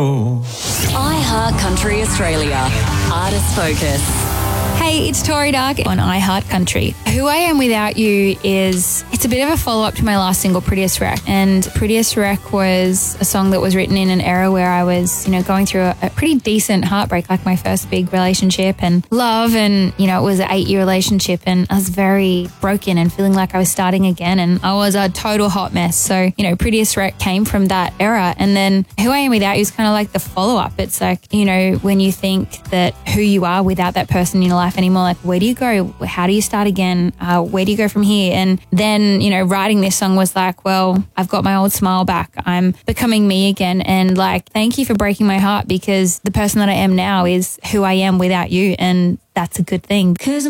iHeart Country Australia. Artist Focus. Hey, it's Tori Dark on iHeart Country. Who I Am Without You it's a bit of a follow-up to my last single, Prettiest Wreck. And Prettiest Wreck was a song that was written in an era where I was, going through a pretty decent heartbreak, like my first big relationship and love. And, it was an 8-year relationship and I was very broken and feeling like I was starting again. And I was a total hot mess. So, Prettiest Wreck came from that era. And then Who I Am Without You is kind of like the follow-up. It's like, when you think that who you are without that person in your life anymore, like where do you go? How do you start again? Where do you go from here? And then, writing this song was like, well, I've got my old smile back. I'm becoming me again. And like, thank you for breaking my heart because the person that I am now is who I am without you. And that's a good thing. 'Cause